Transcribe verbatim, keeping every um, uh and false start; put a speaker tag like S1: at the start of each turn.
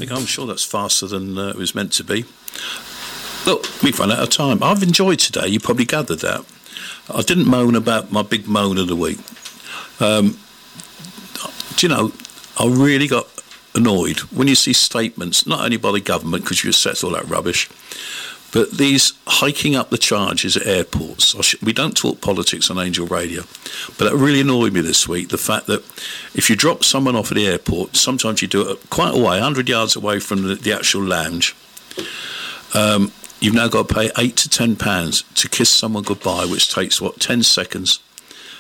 S1: think I'm sure that's faster than uh, it was meant to be. Look, we've run out of time. I've enjoyed today. You probably gathered that. I didn't moan about my big moan of the week. Um, do you know, I really got annoyed when you see statements, not only by the government, because you accept all that rubbish, but these hiking up the charges at airports. Sh- we don't talk politics on Angel Radio, but that really annoyed me this week, the fact that if you drop someone off at the airport, sometimes you do it quite a way, one hundred yards away from the, the actual lounge, um, you've now got to pay eight to ten pounds to kiss someone goodbye, which takes, what, ten seconds.